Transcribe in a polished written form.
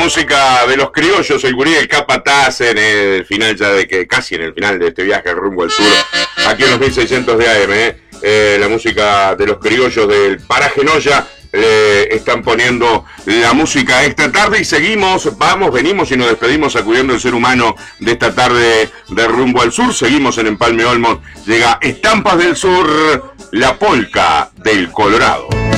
música de los criollos, el gurí del capataz en el final ya de que casi en el final de este viaje rumbo al sur, aquí en los 1600 de AM, la música de los criollos del paraje Noya. Están poniendo la música esta tarde y seguimos, venimos y nos despedimos sacudiendo el ser humano de esta tarde de rumbo al sur. Seguimos en Empalme Olmos, llega Estampas del Sur, la polca del Colorado.